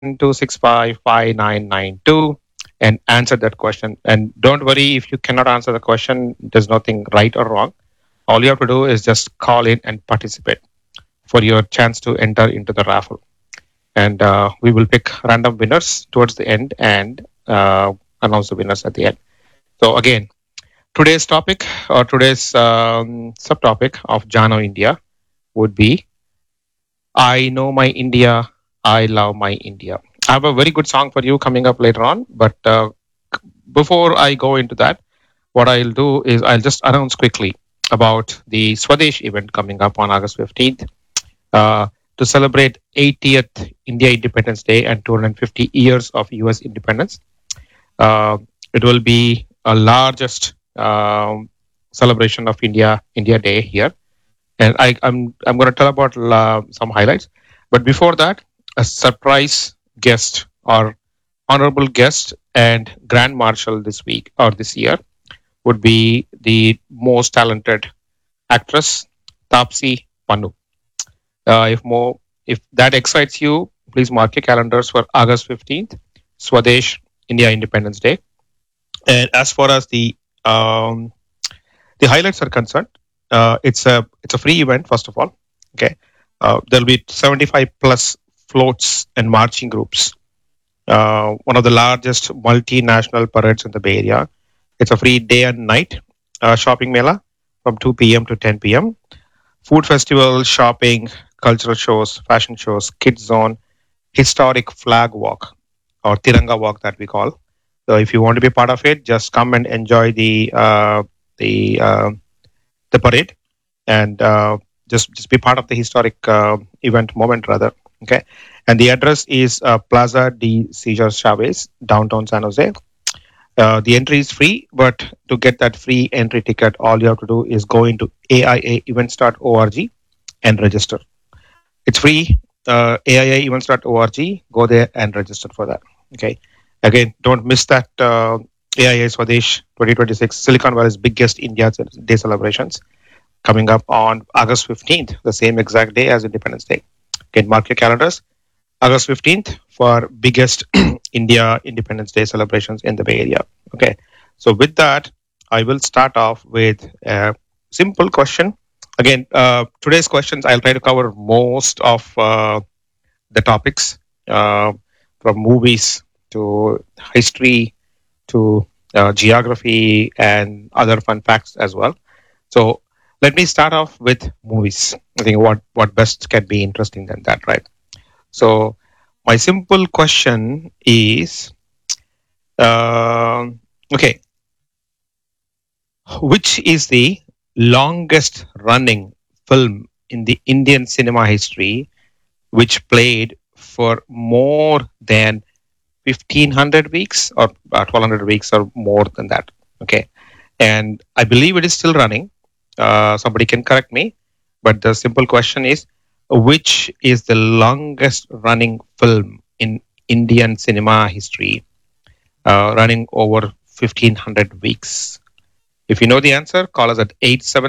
727-265-5992 and answer that question. And don't worry if you cannot answer the question, there's nothing right or wrong. All you have to do is just call in and participate for your chance to enter into the raffle. And we will pick random winners towards the end and announce the winners at the end. So again, today's topic or today's subtopic of Jano India would be I Know My India, I Love My India. I have a very good song for you coming up later on, but before I go into that, what I'll do is I'll just announce quickly about the Swadesh event coming up on August 15th to celebrate 80th India Independence Day and 250 years of US independence. It will be a largest celebration of India Day here, and I'm going to tell about some highlights. But before that, a surprise guest or honorable guest and Grand Marshal this week or this year would be the most talented actress, Taapsee Pannu. If that excites you, please mark your calendars for August 15th, Swadesh India Independence Day. And as far as the highlights are concerned, it's a free event. First of all, okay, there'll be 75 plus floats and marching groups. One of the largest multinational parades in the Bay Area. It's a free day and night shopping mela from 2 p.m. to 10 p.m. Food festival, shopping, cultural shows, fashion shows, kids zone, historic flag walk or Tiranga walk that we call. So if you want to be part of it, just come and enjoy the parade and just be part of the historic event moment rather. Okay, and the address is Plaza de Cesar Chavez, downtown San Jose. The entry is free, but to get that free entry ticket, all you have to do is go into aiaevents.org and register. It's free, aiaevents.org. Go there and register for that. Okay. Again, don't miss that AIA Swadesh 2026 Silicon Valley's biggest India Day celebrations coming up on August 15th, the same exact day as Independence Day. Again, mark your calendars. August 15th for biggest India Independence Day celebrations in the Bay Area. Okay. So with that, I will start off with a simple question. Again, today's questions, I'll try to cover most of the topics from movies to history to geography and other fun facts as well. So let me start off with movies. I think what best can be interesting than that, right? So my simple question is, okay, which is the longest running film in the Indian cinema history which played for more than 1,500 weeks or 1,200 weeks or more than that? Okay, and I believe it is still running. Somebody can correct me, but the simple question is, which is the longest running film in Indian cinema history running over 1,500 weeks? If you know the answer, call us at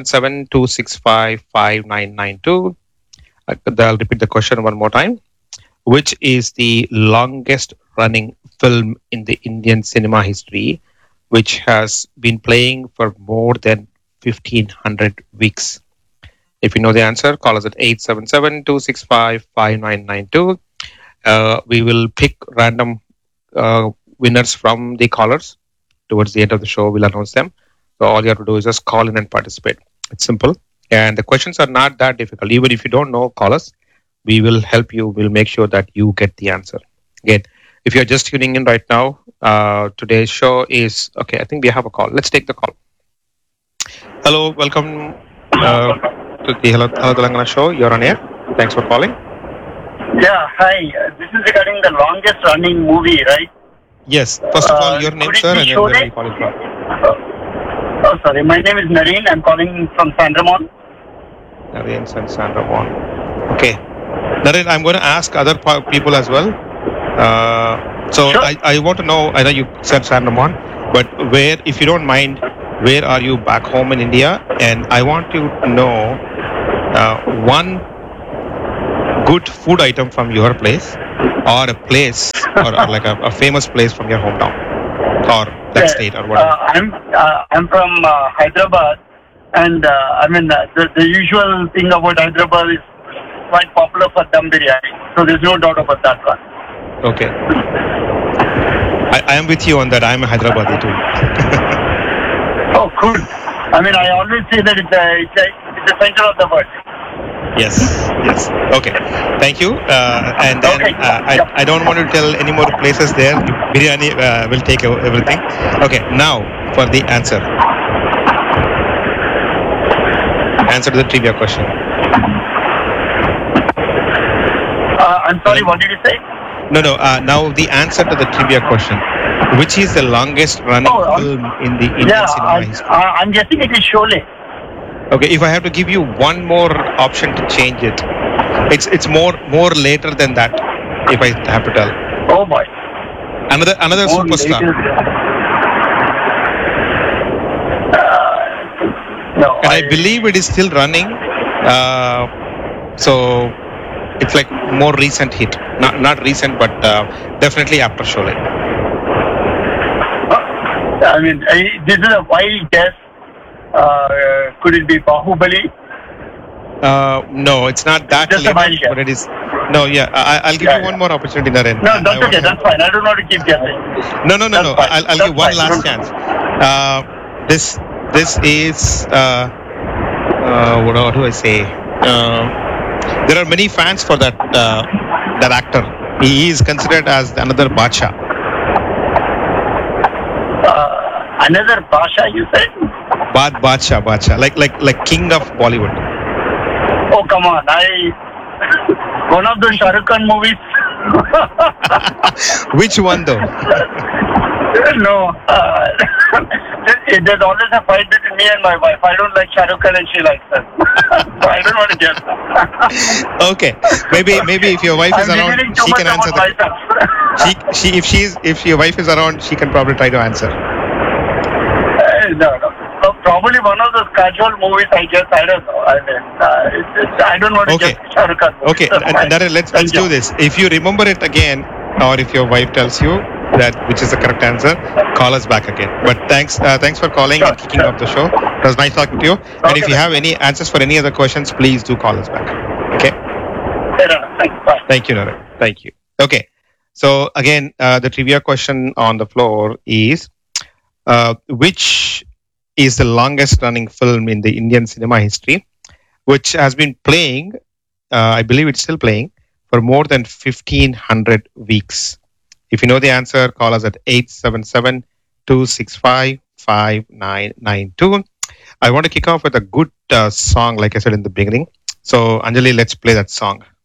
877-265-5992. I'll repeat the question one more time. Which is the longest running film in the Indian cinema history which has been playing for more than 1,500 weeks? If you know the answer, call us at 877-265-5992. We will pick random winners from the callers. Towards the end of the show, we'll announce them. So all you have to do is just call in and participate. It's simple. And the questions are not that difficult. Even if you don't know, call us. We will help you. We'll make sure that you get the answer. Again, if you're just tuning in right now, today's show is... Okay, I think we have a call. Let's take the call. Hello, welcome to the Hello Telangana show. You're on air. Thanks for calling. Yeah, hi. This is regarding the longest running movie, right? Yes. First of all, your name, sir, and then where are you calling from? Oh, sorry. My name is Nareen. I'm calling from San Ramon. Nareen and San Ramon. Okay. Nareen, I'm going to ask other people as well. So sure. I want to know, I know you said San Ramon, but where, if you don't mind, where are you back home in India? And I want you to know one good food item from your place or a place or like a famous place from your hometown or that state or whatever. I'm from Hyderabad, and the usual thing about Hyderabad is quite popular for dum biryani. So there's no doubt about that one. Okay. I am with you on that. I am a Hyderabadi too. Oh, cool. I always say that it's the center of the world. Yes. Okay. Thank you. And then Okay. I don't want to tell any more places there. Biryani will take everything. Okay. Now for the answer. Answer to the trivia question. I'm sorry, what did you say? No. Now the answer to the trivia question. Which is the longest running film in the Indian cinema history? I'm guessing it is Sholay. Okay, if I have to give you one more option to change it, it's more later than that. If I have to tell. Oh boy. Another More superstar. No. And I believe it is still running. So it's like more recent hit. Not recent, but definitely after Sholay. This is a wild guess. Could it be Bahubali? No, it's not that Just a wild guess. but it is. No, yeah, I'll give you one more opportunity, Naren. No, that's okay. That's fine. I don't want to keep guessing. No. That's fine. I'll That's give one fine. last chance. This is what do I say? There are many fans for that actor. He is considered as another Bacha. Another Basha, you said? Bacha, like king of Bollywood. Oh, come on. One of the Shah Rukh Khan movies. Which one though? No. There's always a fight between me and my wife. I don't like Shah Rukh Khan and she likes her. So I don't want to guess. Okay. Maybe if your wife is around, she can answer that. If your wife is around, she can probably try to answer. No. So probably one of those casual movies, I guess. I don't know. I don't want to guess Shah Rukh Khan. Okay, Naren, let's do this. If you remember it again, or if your wife tells you that which is the correct answer, call us back again. But thanks for calling and kicking off the show. It was nice talking to you. And if you have any answers for any other questions, please do call us back. Okay? Thank you, Naren. Thank you. Okay. So again, the trivia question on the floor is, which is the longest running film in the Indian cinema history, which has been playing, I believe it's still playing, for more than 1,500 weeks. If you know the answer, call us at 877-265-5992. I want to kick off with a good song, like I said in the beginning. So, Anjali, let's play that song.